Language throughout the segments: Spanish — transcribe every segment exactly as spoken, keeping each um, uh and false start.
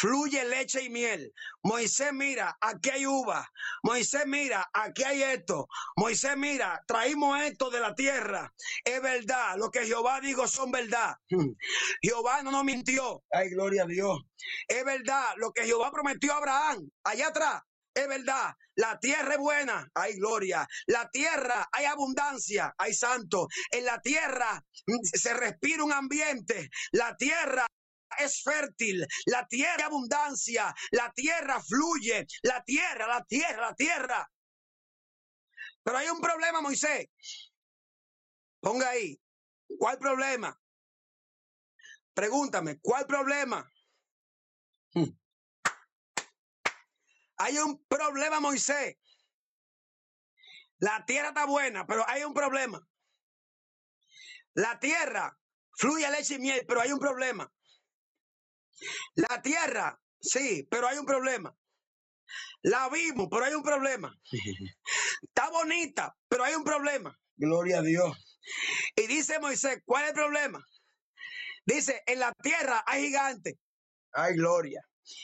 fluye leche y miel. Moisés, mira, aquí hay uva. Moisés, mira, aquí hay esto. Moisés, mira, traímos esto de la tierra. Es verdad, lo que Jehová dijo son verdad. Jehová no nos mintió. Ay, gloria a Dios. Es verdad, lo que Jehová prometió a Abraham, allá atrás. Es verdad, la tierra es buena, hay gloria. La tierra hay abundancia, hay santo. En la tierra se respira un ambiente. La tierra es fértil, la tierra hay abundancia, la tierra fluye, la tierra, la tierra, la tierra. Pero hay un problema, Moisés. Ponga ahí, ¿cuál problema? Pregúntame, ¿cuál problema? Hmm. Hay un problema, Moisés. La tierra está buena, pero hay un problema. La tierra fluye leche y miel, pero hay un problema. La tierra, sí, pero hay un problema. La vimos, pero hay un problema. Está bonita, pero hay un problema. Gloria a Dios. Y dice Moisés, ¿cuál es el problema? Dice, en la tierra hay gigantes. Hay gloria.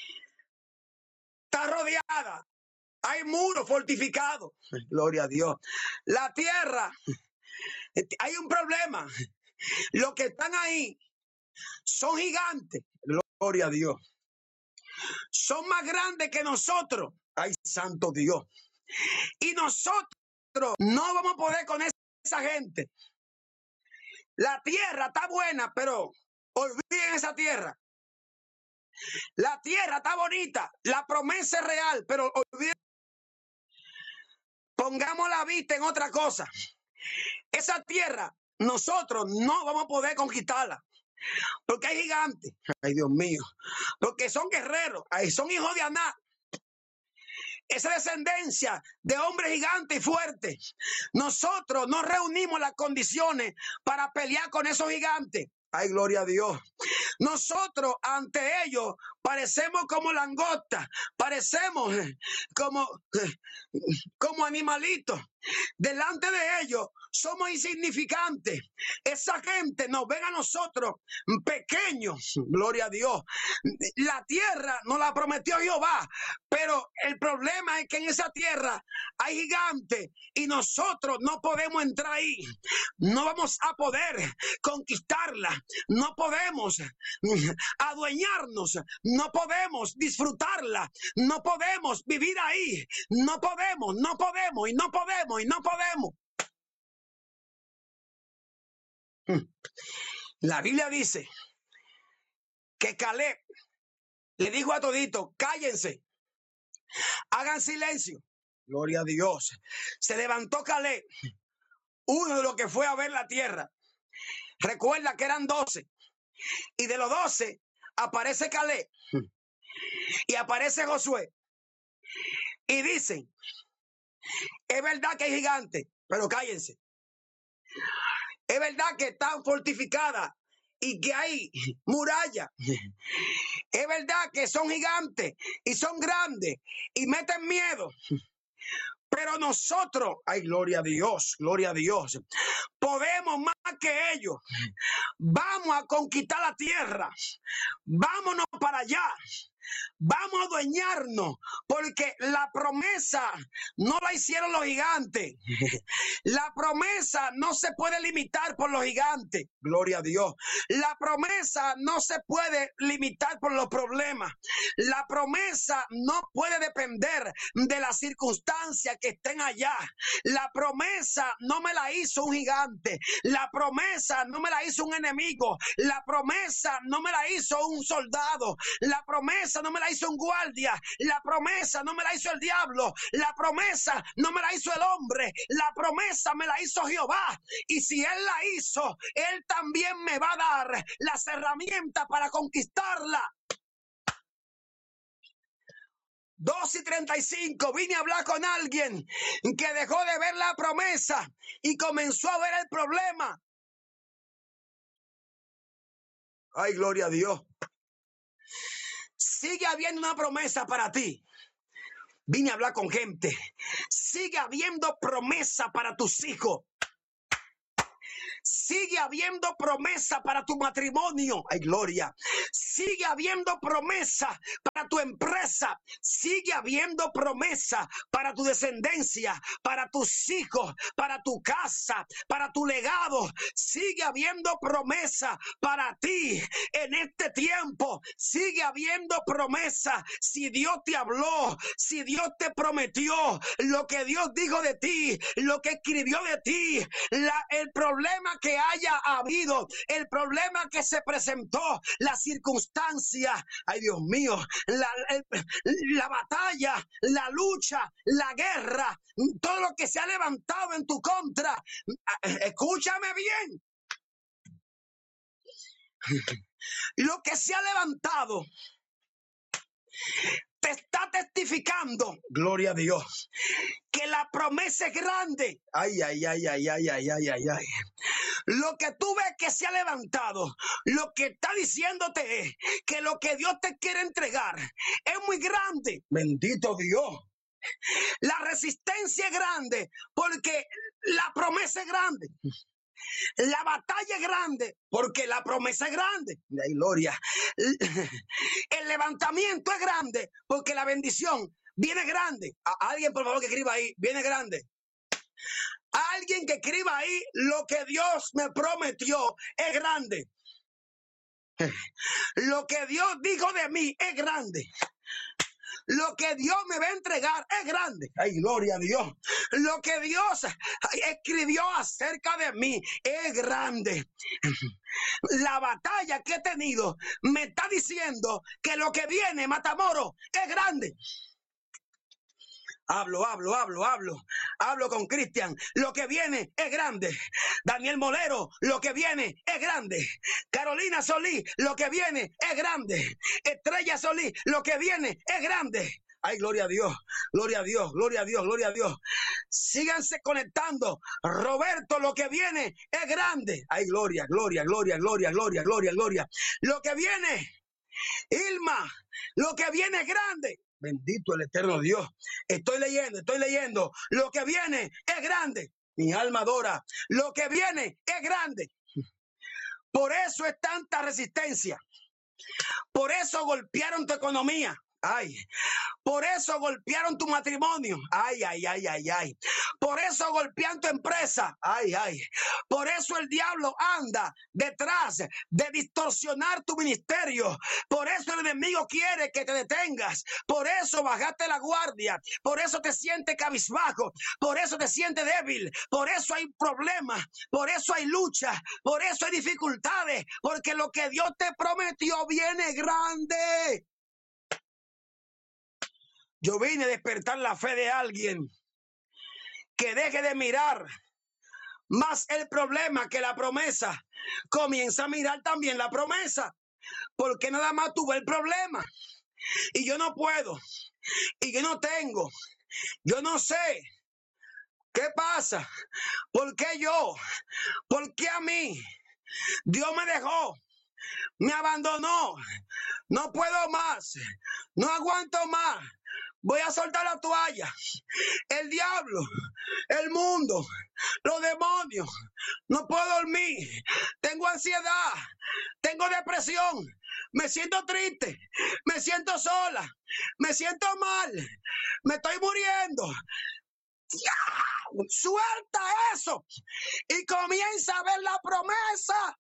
Está rodeada. Hay muros fortificados. Gloria a Dios. La tierra, hay un problema. Los que están ahí son gigantes. Gloria a Dios. Son más grandes que nosotros. Ay, santo Dios. Y nosotros no vamos a poder con esa gente. La tierra está buena, pero olviden esa tierra. La tierra está bonita, la promesa es real, pero olviden. Pongamos la vista en otra cosa. Esa tierra, nosotros no vamos a poder conquistarla. Porque hay gigantes. Ay, Dios mío. Porque son guerreros. Ay, son hijos de Aná. Esa descendencia de hombres gigantes y fuertes. Nosotros no reunimos las condiciones para pelear con esos gigantes. Ay, gloria a Dios. Nosotros ante ellos parecemos como langostas, parecemos como, como animalitos. Delante de ellos somos insignificantes. Esa gente nos ven a nosotros pequeños. Gloria a Dios. La tierra nos la prometió Jehová, pero el problema es que en esa tierra hay gigantes y nosotros no podemos entrar ahí. No vamos a poder conquistarla. No podemos adueñarnos. No podemos disfrutarla. No podemos vivir ahí. No podemos, no podemos y no podemos y no podemos. La Biblia dice que Caleb le dijo a todito, cállense, hagan silencio. Gloria a Dios. Se levantó Caleb, uno de los que fue a ver la tierra. Recuerda que eran doce. Y de los doce aparece Caleb y aparece Josué. Y dicen, es verdad que hay gigantes, pero cállense. Es verdad que están fortificadas y que hay murallas. Es verdad que son gigantes y son grandes y meten miedo. Pero nosotros, ay, gloria a Dios, gloria a Dios, podemos más que ellos. Vamos a conquistar la tierra. Vámonos para allá. Vamos a adueñarnos, porque la promesa no la hicieron los gigantes. La promesa no se puede limitar por los gigantes. Gloria a Dios. La promesa no se puede limitar por los problemas. La promesa no puede depender de las circunstancias que estén allá. La promesa no me la hizo un gigante. La promesa no me la hizo un enemigo. La promesa no me la hizo un soldado. La promesa no me la hizo un guardia. La promesa no me la hizo el diablo. La promesa no me la hizo el hombre. La promesa me la hizo Jehová. Y si Él la hizo, Él también me va a dar las herramientas para conquistarla. dos y treinta y cinco, vine a hablar con alguien que dejó de ver la promesa y comenzó a ver el problema. Ay, gloria a Dios. Sigue habiendo una promesa para ti. Vine a hablar con gente. Sigue habiendo promesa para tus hijos. Sigue habiendo promesa para tu matrimonio. Ay, gloria. Sigue sigue habiendo promesa para tu empresa, sigue habiendo promesa para tu descendencia, para tus hijos, para tu casa, para tu legado. Sigue habiendo promesa para ti en este tiempo. Sigue habiendo promesa. Si Dios te habló, si Dios te prometió, lo que Dios dijo de ti, lo que escribió de ti, la, el problema que haya habido, el problema que se presentó, la circunstancia, ay Dios mío, la, el, la batalla, la lucha, la guerra, todo lo que se ha levantado en tu contra, escúchame bien, lo que se ha levantado te está testificando, gloria a Dios, que la promesa es grande. Ay, ay, ay, ay, ay, ay, ay, ay, ay. Lo que tú ves que se ha levantado, lo que está diciéndote es que lo que Dios te quiere entregar es muy grande. Bendito Dios. La resistencia es grande porque la promesa es grande. La batalla es grande porque la promesa es grande. Ay, gloria. El levantamiento es grande porque la bendición viene grande. A alguien, por favor, que escriba ahí, viene grande. Alguien que escriba ahí, lo que Dios me prometió es grande. Lo que Dios dijo de mí es grande. Lo que Dios me va a entregar es grande. Ay, gloria a Dios. Lo que Dios escribió acerca de mí es grande. La batalla que he tenido me está diciendo que lo que viene, Matamoros, es grande. Hablo, hablo, hablo, hablo. Hablo con Cristian. Lo que viene es grande. Daniel Molero, lo que viene es grande. Carolina Solís, lo que viene es grande. Estrella Solís, lo que viene es grande. Ay, gloria a Dios, gloria a Dios, gloria a Dios, gloria a Dios. Síganse conectando. Roberto, lo que viene es grande. Ay, gloria, gloria, gloria, gloria, gloria, gloria, gloria. Lo que viene, Ilma, lo que viene es grande. Bendito el eterno Dios. Estoy leyendo, estoy leyendo. Lo que viene es grande. Mi alma adora. Lo que viene es grande. Por eso es tanta resistencia. Por eso golpearon tu economía. Ay, por eso golpearon tu matrimonio. Ay, ay, ay, ay, ay. Por eso golpean tu empresa. Ay, ay. Por eso el diablo anda detrás de distorsionar tu ministerio. Por eso el enemigo quiere que te detengas. Por eso bajaste la guardia. Por eso te sientes cabizbajo. Por eso te sientes débil. Por eso hay problemas. Por eso hay lucha. Por eso hay dificultades. Porque lo que Dios te prometió viene grande. Yo vine a despertar la fe de alguien que deje de mirar más el problema que la promesa. Comienza a mirar también la promesa, porque nada más tuve el problema y yo no puedo y yo no tengo, yo no sé. ¿Qué pasa? ¿Por qué yo? ¿Por qué a mí? Dios me dejó, me abandonó, no puedo más, no aguanto más. Voy a soltar la toalla. El diablo, el mundo, los demonios. No puedo dormir. Tengo ansiedad. Tengo depresión. Me siento triste. Me siento sola. Me siento mal. Me estoy muriendo. ¡Ya! Suelta eso y comienza a ver la promesa.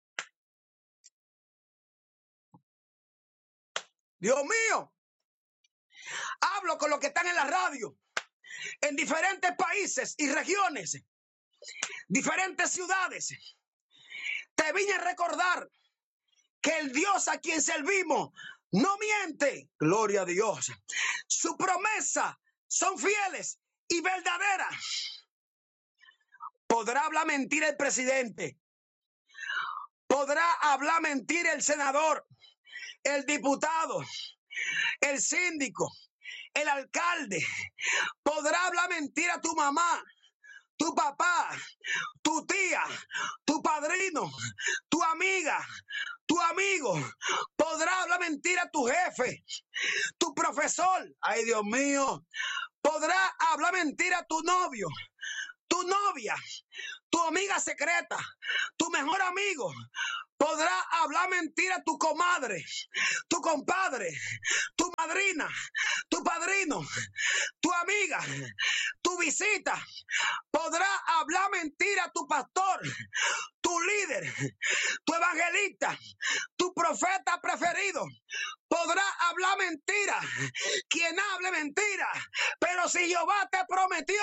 Dios mío. Hablo con los que están en la radio, en diferentes países y regiones, diferentes ciudades. Te vine a recordar que el Dios a quien servimos no miente. Gloria a Dios. Sus promesas son fieles y verdaderas. Podrá hablar mentira el presidente. Podrá hablar mentira el senador, el diputado, el síndico, el alcalde. Podrá hablar mentira tu mamá, tu papá, tu tía, tu padrino, tu amiga, tu amigo. Podrá hablar mentira tu jefe, tu profesor. Ay, Dios mío. Podrá hablar mentira tu novio. tu novia, tu amiga secreta, tu mejor amigo, podrá hablar mentira a tu comadre, tu compadre, tu madrina, tu padrino, tu amiga, tu visita. Podrá hablar mentira a tu pastor, tu líder, tu evangelista, tu profeta preferido. Podrá hablar mentira quien hable mentira, pero si Jehová te prometió,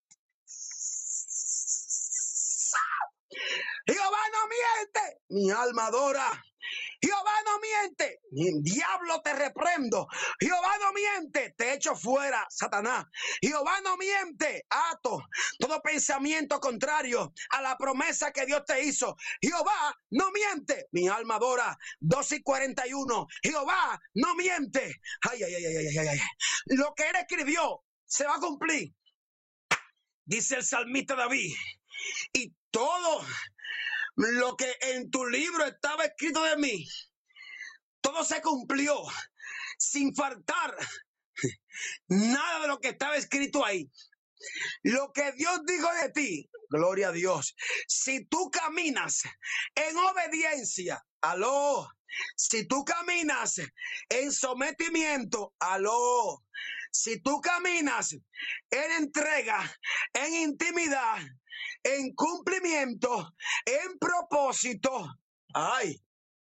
Jehová no miente. Mi alma adora. Jehová no miente. Ni diablo te reprendo. Jehová no miente. Te echo fuera, Satanás. Jehová no miente. Ato todo pensamiento contrario a la promesa que Dios te hizo. Jehová no miente. Mi alma adora. dos y cuarenta y uno. Jehová no miente. Ay, ay, ay, ay, ay, ay. Lo que él escribió se va a cumplir. Dice el salmista David. Y todo lo que en tu libro estaba escrito de mí, todo se cumplió sin faltar nada de lo que estaba escrito ahí. Lo que Dios dijo de ti, gloria a Dios. Si tú caminas en obediencia, aló. Si tú caminas en sometimiento, aló. Si tú caminas en entrega, en intimidad, en cumplimiento, en propósito, ay,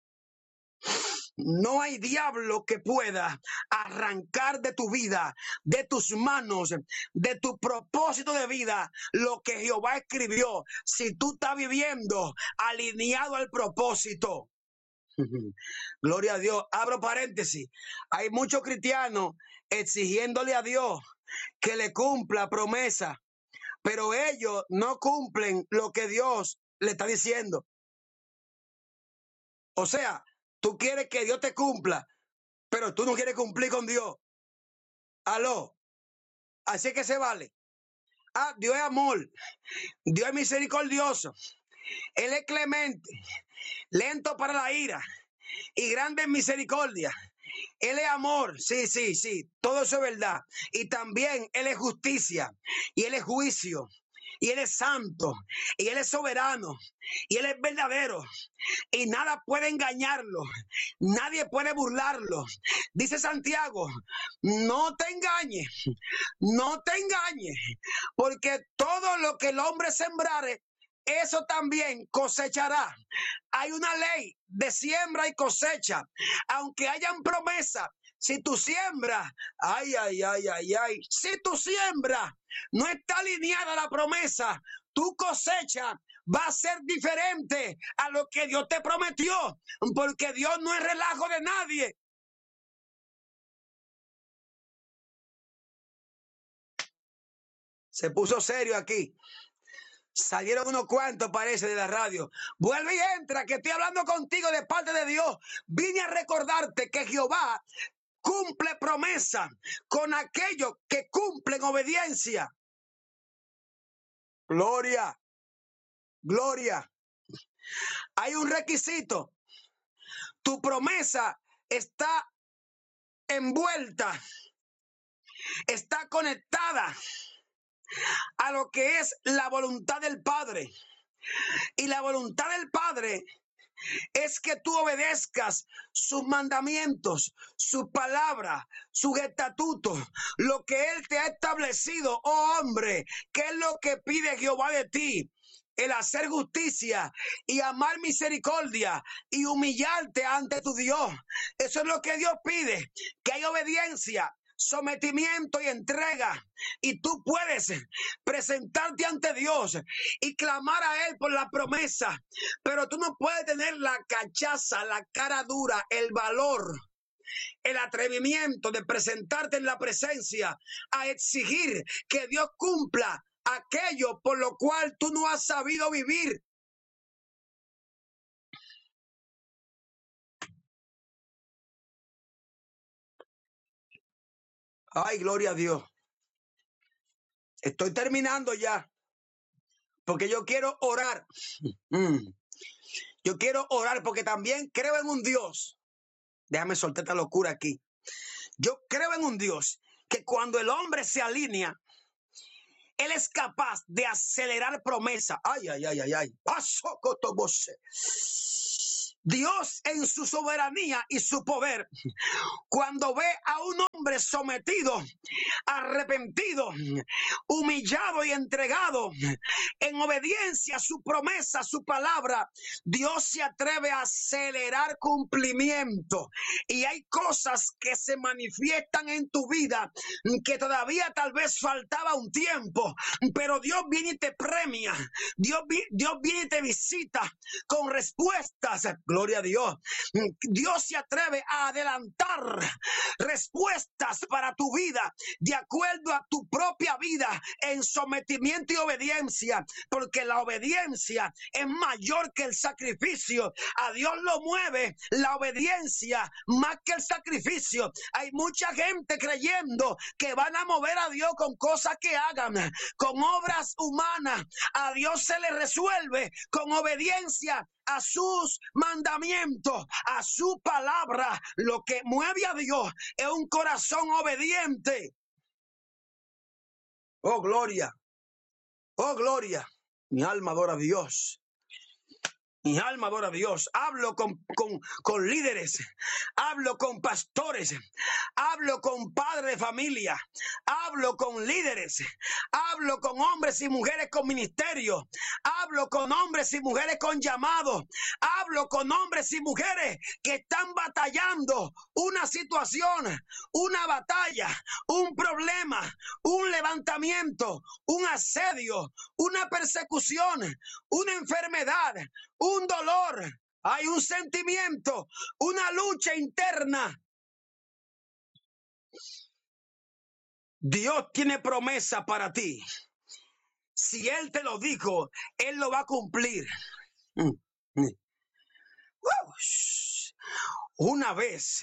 no hay diablo que pueda arrancar de tu vida, de tus manos, de tu propósito de vida, lo que Jehová escribió. Si tú estás viviendo alineado al propósito. Gloria a Dios. Abro paréntesis. Hay muchos cristianos exigiéndole a Dios que le cumpla promesa, pero ellos no cumplen lo que Dios le está diciendo. O sea, tú quieres que Dios te cumpla, pero tú no quieres cumplir con Dios. Aló. Así que se vale. Ah, Dios es amor. Dios es misericordioso. Él es clemente, lento para la ira y grande en misericordia. Él es amor, sí, sí, sí, todo eso es verdad. Y también Él es justicia y Él es juicio. Y Él es santo, y Él es soberano, y Él es verdadero, y nada puede engañarlo, nadie puede burlarlo. Dice Santiago, no te engañes, no te engañes, porque todo lo que el hombre sembrare, eso también cosechará. Hay una ley de siembra y cosecha, aunque hayan promesas. Si tú siembras, ay, ay, ay, ay, ay, si tu siembra no está alineada a la promesa, tu cosecha va a ser diferente a lo que Dios te prometió, porque Dios no es relajo de nadie. Se puso serio aquí. Salieron unos cuantos, parece, de la radio. Vuelve y entra, que estoy hablando contigo de parte de Dios. Vine a recordarte que Jehová cumple promesa con aquellos que cumplen obediencia. Gloria, gloria. Hay un requisito. Tu promesa está envuelta, está conectada a lo que es la voluntad del Padre. Y la voluntad del Padre es que tú obedezcas sus mandamientos, su palabra, sus estatutos, lo que Él te ha establecido, oh hombre, ¿qué es lo que pide Jehová de ti? El hacer justicia y amar misericordia y humillarte ante tu Dios. Eso es lo que Dios pide, que hay obediencia, sometimiento y entrega, y tú puedes presentarte ante Dios y clamar a Él por la promesa, pero tú no puedes tener la cachaza, la cara dura, el valor, el atrevimiento de presentarte en la presencia a exigir que Dios cumpla aquello por lo cual tú no has sabido vivir. Ay, gloria a Dios. Estoy terminando ya, porque yo quiero orar. Mm. Yo quiero orar porque también creo en un Dios. Déjame soltar esta locura aquí. Yo creo en un Dios que cuando el hombre se alinea Él es capaz de acelerar promesa. Ay, ay, ay, ay, ay. Dios en su soberanía y su poder, cuando ve a un hombre sometido, arrepentido, humillado y entregado en obediencia a su promesa, a su palabra, Dios se atreve a acelerar cumplimiento. Y hay cosas que se manifiestan en tu vida que todavía tal vez faltaba un tiempo, pero Dios viene y te premia. Dios, Dios viene y te visita con respuestas. Gloria a Dios. Dios se atreve a adelantar respuestas para tu vida de acuerdo a tu propia vida en sometimiento y obediencia, porque la obediencia es mayor que el sacrificio. A Dios lo mueve la obediencia más que el sacrificio. Hay mucha gente creyendo que van a mover a Dios con cosas que hagan, con obras humanas. A Dios se le resuelve con obediencia a sus mandamientos, a su palabra. Lo que mueve a Dios es un corazón obediente. Oh, gloria. Oh, gloria. Mi alma adora a Dios. Mi alma adora a Dios. Hablo con, con, con líderes, hablo con pastores, hablo con padres de familia, hablo con líderes, hablo con hombres y mujeres con ministerio, hablo con hombres y mujeres con llamado, hablo con hombres y mujeres que están batallando una situación, una batalla, un problema, un levantamiento, un asedio, una persecución, una enfermedad, un dolor, hay un sentimiento, una lucha interna. Dios tiene promesa para ti. Si Él te lo dijo, Él lo va a cumplir. Una vez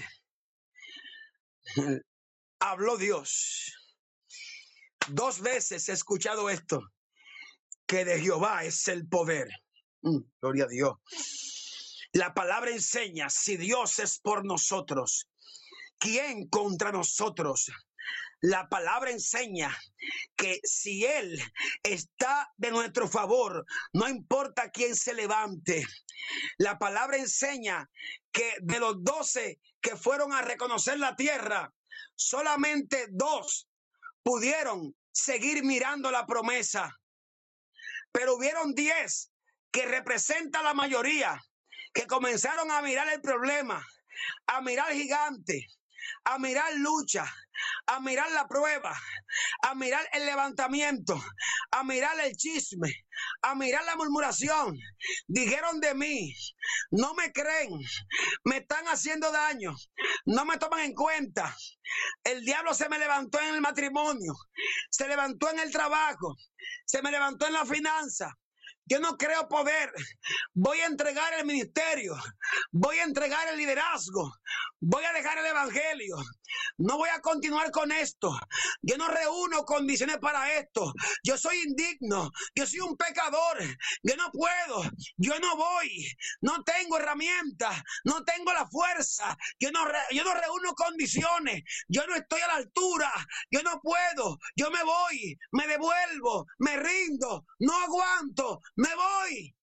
habló Dios. Dos veces he escuchado esto, que de Jehová es el poder. Mm, gloria a Dios. La palabra enseña, si Dios es por nosotros, ¿quién contra nosotros? La palabra enseña que si Él está de nuestro favor, no importa quién se levante. La palabra enseña que de los doce que fueron a reconocer la tierra, solamente dos pudieron seguir mirando la promesa. Pero hubieron diez que representa la mayoría, que comenzaron a mirar el problema, a mirar gigante, a mirar lucha, a mirar la prueba, a mirar el levantamiento, a mirar el chisme, a mirar la murmuración. Dijeron de mí, no me creen, me están haciendo daño, no me toman en cuenta. El diablo se me levantó en el matrimonio, se levantó en el trabajo, se me levantó en la finanza. Yo no creo poder. Voy a entregar el ministerio. Voy a entregar el liderazgo. Voy a dejar el evangelio. No voy a continuar con esto. Yo no reúno condiciones para esto. Yo soy indigno. Yo soy un pecador. Yo no puedo. Yo no voy. No tengo herramientas. No tengo la fuerza. Yo no, re, yo no reúno condiciones. Yo no estoy a la altura. Yo no puedo. Yo me voy. Me devuelvo. Me rindo. No aguanto. Me voy.